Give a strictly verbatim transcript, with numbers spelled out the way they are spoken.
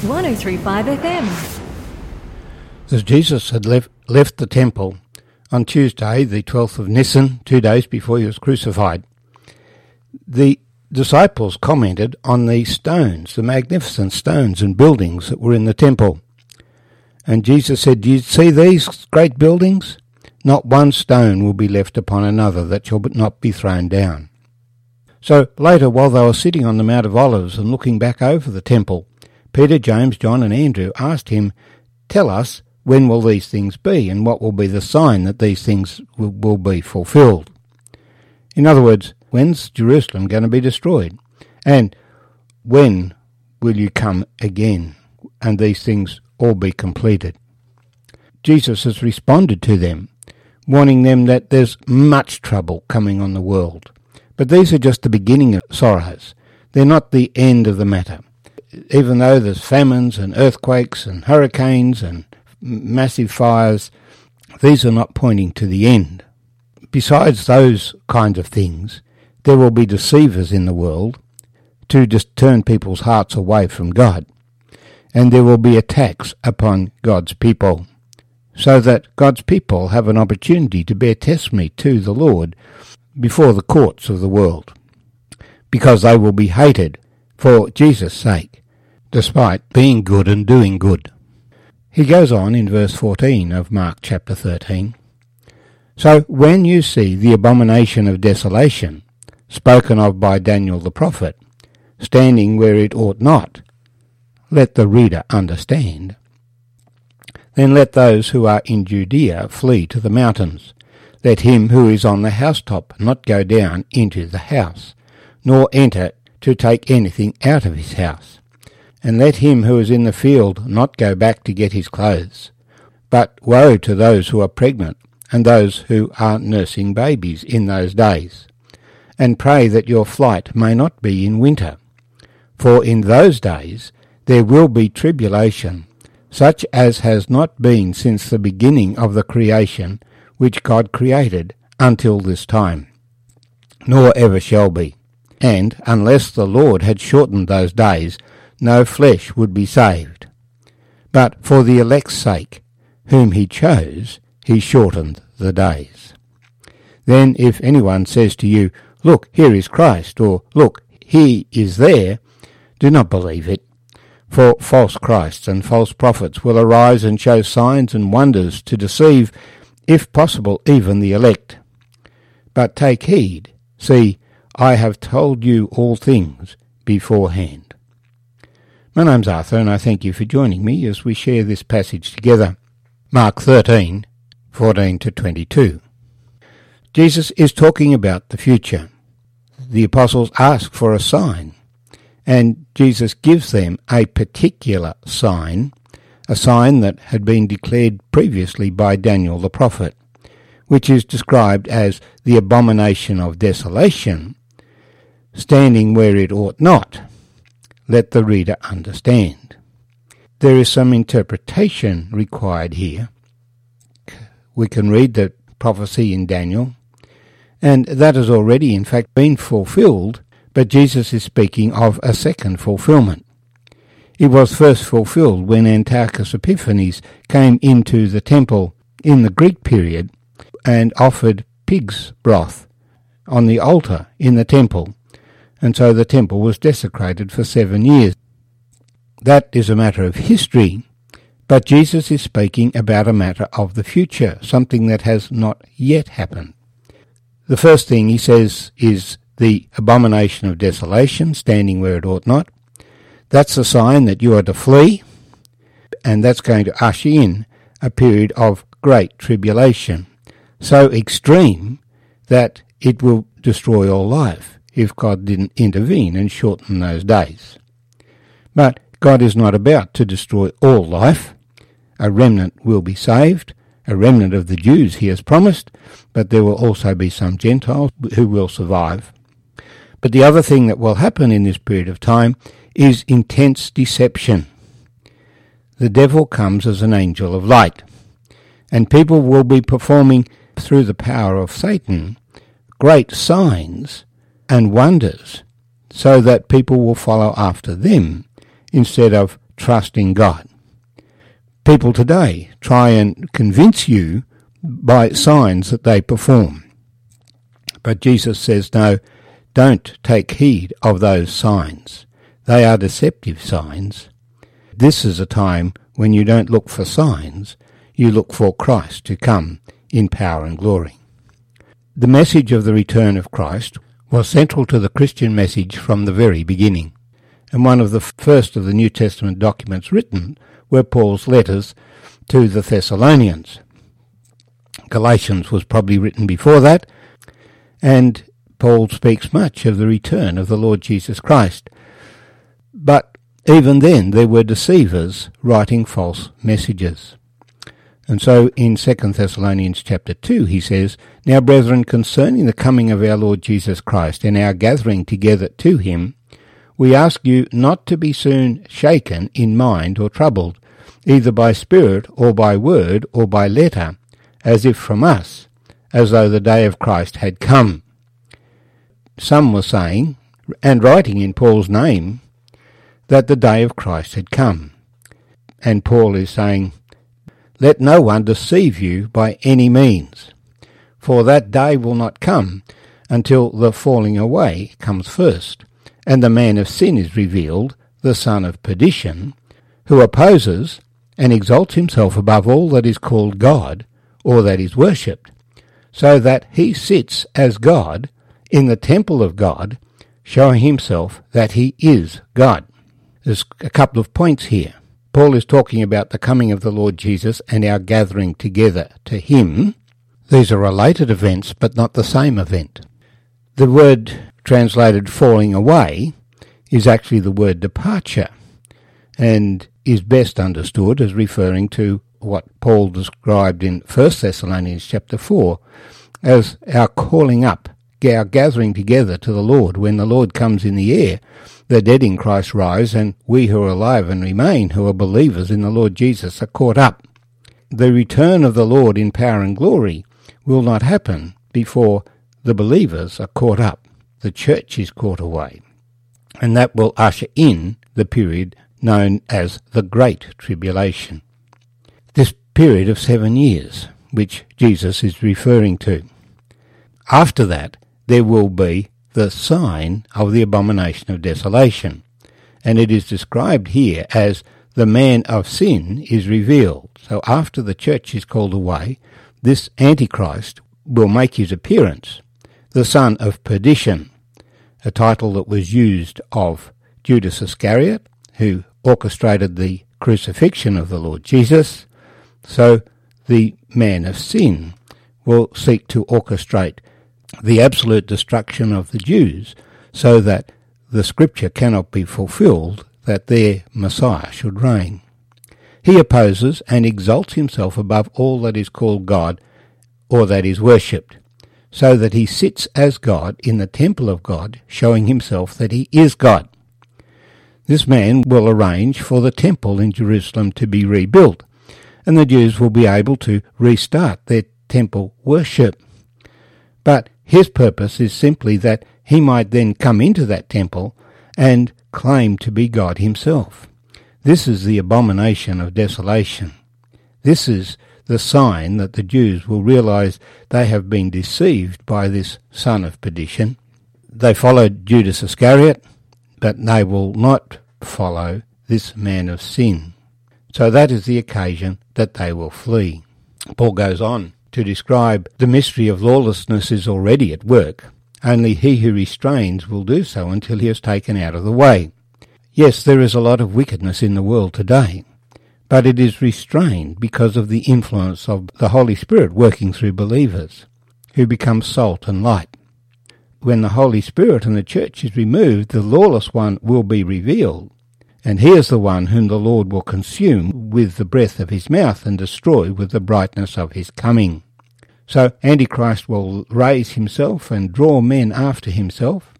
one oh three point five F M. As Jesus had left, left the temple on Tuesday, the twelfth of Nisan, two days before he was crucified, the disciples commented on the stones, the magnificent stones and buildings that were in the temple. And Jesus said, "Do you see these great buildings? Not one stone will be left upon another that shall not be thrown down." So later, while they were sitting on the Mount of Olives and looking back over the temple, Peter, James, John and Andrew asked him, "Tell us, when will these things be, and what will be the sign that these things will, will be fulfilled?" In other words, when's Jerusalem going to be destroyed? And when will you come again, and these things all be completed? Jesus has responded to them, warning them that there's much trouble coming on the world. But these are just the beginning of sorrows. They're not the end of the matter. Even though there's famines and earthquakes and hurricanes and massive fires, these are not pointing to the end. Besides those kinds of things, there will be deceivers in the world to just turn people's hearts away from God. And there will be attacks upon God's people, so that God's people have an opportunity to bear testimony to the Lord before the courts of the world, because they will be hated for Jesus' sake, despite being good and doing good. He goes on in verse fourteen of Mark chapter thirteen, "So when you see the abomination of desolation, spoken of by Daniel the prophet, standing where it ought not, let the reader understand. Then let those who are in Judea flee to the mountains. Let him who is on the housetop not go down into the house, nor enter to take anything out of his house. And let him who is in the field not go back to get his clothes. But woe to those who are pregnant, and those who are nursing babies in those days. And pray that your flight may not be in winter. For in those days there will be tribulation, such as has not been since the beginning of the creation which God created until this time, nor ever shall be. And unless the Lord had shortened those days, no flesh would be saved. But for the elect's sake, whom he chose, he shortened the days. Then if anyone says to you, 'Look, here is Christ,' or 'Look, he is there,' do not believe it. For false Christs and false prophets will arise and show signs and wonders to deceive, if possible, even the elect. But take heed, see, I have told you all things beforehand." My name's Arthur, and I thank you for joining me as we share this passage together. Mark thirteen, fourteen to twenty-two. Jesus is talking about the future. The apostles ask for a sign, and Jesus gives them a particular sign, a sign that had been declared previously by Daniel the prophet, which is described as the abomination of desolation, standing where it ought not. Let the reader understand. There is some interpretation required here. We can read the prophecy in Daniel, and that has already in fact been fulfilled, but Jesus is speaking of a second fulfillment. It was first fulfilled when Antiochus Epiphanes came into the temple in the Greek period and offered pig's broth on the altar in the temple, and so the temple was desecrated for seven years. That is a matter of history, but Jesus is speaking about a matter of the future, something that has not yet happened. The first thing he says is the abomination of desolation, standing where it ought not. That's a sign that you are to flee, and that's going to usher in a period of great tribulation, so extreme that it will destroy all life if God didn't intervene and shorten those days. But God is not about to destroy all life. A remnant will be saved, a remnant of the Jews he has promised, but there will also be some Gentiles who will survive. But the other thing that will happen in this period of time is intense deception. The devil comes as an angel of light, and people will be performing, through the power of Satan, great signs and wonders, so that people will follow after them instead of trust in God. People today try and convince you by signs that they perform. But Jesus says, no, don't take heed of those signs. They are deceptive signs. This is a time when you don't look for signs, you look for Christ to come in power and glory. The message of the return of Christ was central to the Christian message from the very beginning, and one of the first of the New Testament documents written were Paul's letters to the Thessalonians. Galatians was probably written before that, and Paul speaks much of the return of the Lord Jesus Christ. But even then there were deceivers writing false messages. And so in Second Thessalonians chapter two he says, Now brethren, concerning the coming of our Lord Jesus Christ and our gathering together to him, we ask you not to be soon shaken in mind or troubled, either by spirit or by word or by letter, as if from us, as though the day of Christ had come. Some were saying, and writing in Paul's name, that the day of Christ had come. And Paul is saying, Let no one deceive you by any means, for that day will not come until the falling away comes first, and the man of sin is revealed, the son of perdition, who opposes and exalts himself above all that is called God, or that is worshipped, so that he sits as God in the temple of God, showing himself that he is God. There's a couple of points here. Paul is talking about the coming of the Lord Jesus and our gathering together to him. These are related events, but not the same event. The word translated falling away is actually the word departure, and is best understood as referring to what Paul described in First Thessalonians chapter four as our calling up, our gathering together to the Lord. When the Lord comes in the air, the dead in Christ rise, and we who are alive and remain, who are believers in the Lord Jesus, are caught up. The return of the Lord in power and glory will not happen before the believers are caught up. The church is caught away, and that will usher in the period known as the Great Tribulation. This period of seven years, which Jesus is referring to. After that, there will be the sign of the abomination of desolation, and it is described here as the man of sin is revealed. So after the church is called away, this Antichrist will make his appearance, the son of perdition, a title that was used of Judas Iscariot, who orchestrated the crucifixion of the Lord Jesus. So the man of sin will seek to orchestrate the absolute destruction of the Jews, so that the scripture cannot be fulfilled that their Messiah should reign. He opposes and exalts himself above all that is called God or that is worshipped, so that he sits as God in the temple of God, showing himself that he is God. This man will arrange for the temple in Jerusalem to be rebuilt, and the Jews will be able to restart their temple worship. But his purpose is simply that he might then come into that temple and claim to be God himself. This is the abomination of desolation. This is the sign that the Jews will realize they have been deceived by this son of perdition. They followed Judas Iscariot, but they will not follow this man of sin. So that is the occasion that they will flee. Paul goes on to describe the mystery of lawlessness is already at work. Only he who restrains will do so until he is taken out of the way. Yes, there is a lot of wickedness in the world today, but it is restrained because of the influence of the Holy Spirit working through believers, who become salt and light. When the Holy Spirit and the church is removed, the lawless one will be revealed, and he is the one whom the Lord will consume with the breath of his mouth and destroy with the brightness of his coming. So Antichrist will raise himself and draw men after himself,